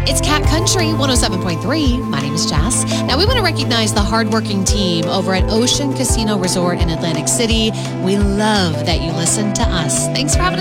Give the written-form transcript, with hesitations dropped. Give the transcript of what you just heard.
It's Cat Country 107.3. My name is Jess. Now, we want to recognize the hardworking team over at Ocean Casino Resort in Atlantic City. We love that you listen to us. Thanks for having us.